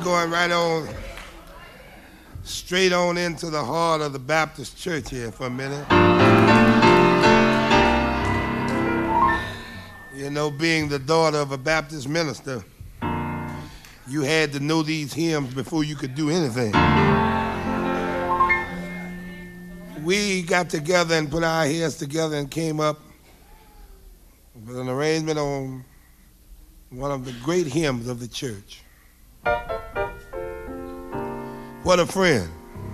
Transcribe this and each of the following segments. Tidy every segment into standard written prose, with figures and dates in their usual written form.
going right on, straight on into the heart of the Baptist church here for a minute. You know, being the daughter of a Baptist minister, you had to know these hymns before you could do anything. We got together and put our heads together and came up with an arrangement on one of the great hymns of the church. What a friend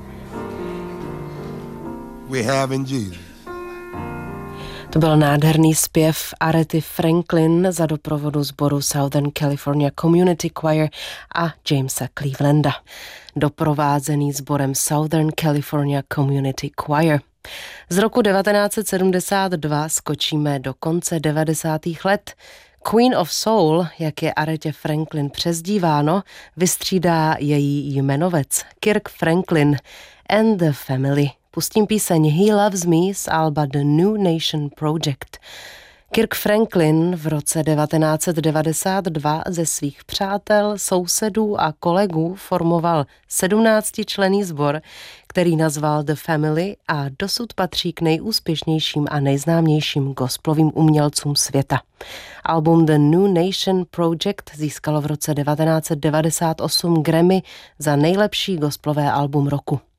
we have in Jesus. To byl nádherný zpěv Arethy Franklin za doprovodu sboru Southern California Community Choir a Jamesa Clevelanda, doprovázený sborem Southern California Community Choir. Z roku 1972 skočíme do konce 90. let. Queen of Soul, jak je Arethě Franklin přezdíváno, vystřídá její jmenovec Kirk Franklin and the Family. Pustím píseň He Loves Me z alba The New Nation Project. Kirk Franklin v roce 1992 ze svých přátel, sousedů a kolegů formoval 17členný sbor, který nazval The Family a dosud patří k nejúspěšnějším a nejznámějším gospelovým umělcům světa. Album The New Nation Project získalo v roce 1998 Grammy za nejlepší gospelové album roku.